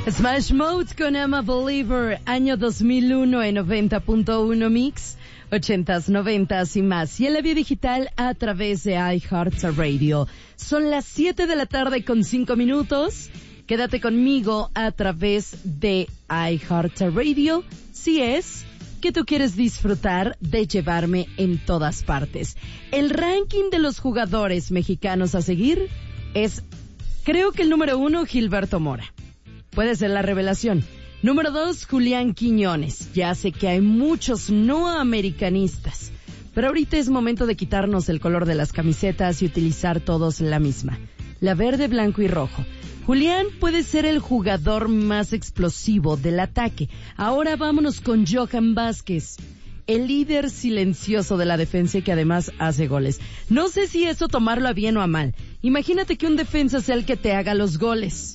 Smash Mouth con I'm a Believer, año 2001 en 90.1 Mix, 80s, 90s y más. Y en la vía digital a través de iHeartRadio. Son las 7 de la tarde con 5 minutos. Quédate conmigo a través de iHeartRadio si es que tú quieres disfrutar de llevarme en todas partes. El ranking de los jugadores mexicanos a seguir es, creo que el número 1, Gilberto Mora. Puede ser la revelación. Número 2, Julián Quiñones. Ya sé que hay muchos no americanistas, pero ahorita es momento de quitarnos el color de las camisetas y utilizar todos la misma. La verde, blanco y rojo. Julián puede ser el jugador más explosivo del ataque. Ahora vámonos con Johan Vázquez, el líder silencioso de la defensa y que además hace goles. No sé si eso tomarlo a bien o a mal. Imagínate que un defensa sea el que te haga los goles.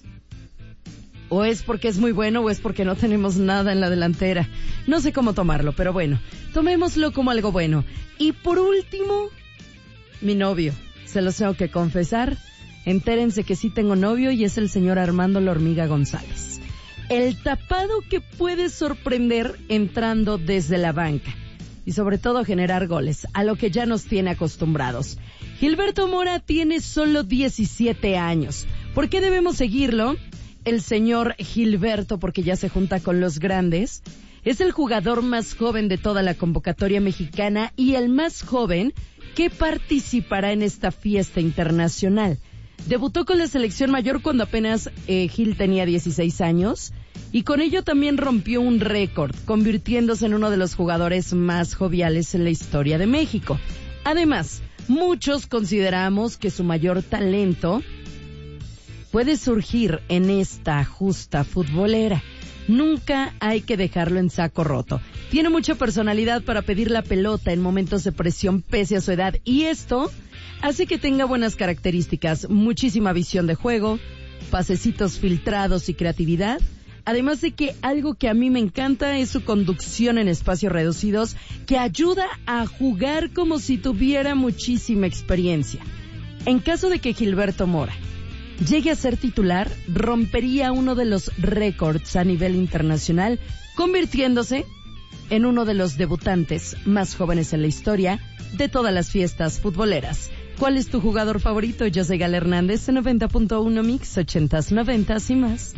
O es porque es muy bueno o es porque no tenemos nada en la delantera. No sé cómo tomarlo, pero bueno, tomémoslo como algo bueno. Y por último, mi novio. Se los tengo que confesar. Entérense que sí tengo novio y es el señor Armando La Hormiga González. El tapado que puede sorprender entrando desde la banca. Y sobre todo generar goles, a lo que ya nos tiene acostumbrados. Gilberto Mora tiene solo 17 años. ¿Por qué debemos seguirlo? El señor Gilberto, porque ya se junta con los grandes, es el jugador más joven de toda la convocatoria mexicana y el más joven que participará en esta fiesta internacional. Debutó con la selección mayor cuando apenas Gil tenía 16 años y con ello también rompió un récord, convirtiéndose en uno de los jugadores más joviales en la historia de México. Además, muchos consideramos que su mayor talento puede surgir en esta justa futbolera. Nunca hay que dejarlo en saco roto. Tiene mucha personalidad para pedir la pelota en momentos de presión pese a su edad y esto hace que tenga buenas características, muchísima visión de juego, pasecitos filtrados y creatividad. Además de que algo que a mí me encanta es su conducción en espacios reducidos que ayuda a jugar como si tuviera muchísima experiencia. En caso de que Gilberto Mora llegue a ser titular, rompería uno de los récords a nivel internacional, convirtiéndose en uno de los debutantes más jóvenes en la historia de todas las fiestas futboleras. ¿Cuál es tu jugador favorito? Yo soy Gal Hernández, en 90.1 Mix, 80s, 90s y más.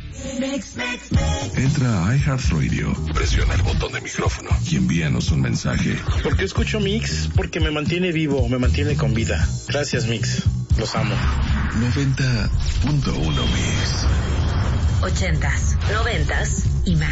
Entra a iHeartRadio, presiona el botón de micrófono y envíanos un mensaje. ¿Por qué escucho Mix? Porque me mantiene vivo, me mantiene con vida. Gracias, Mix. Los amo. 90.1 Mix. 80s, 90s y más.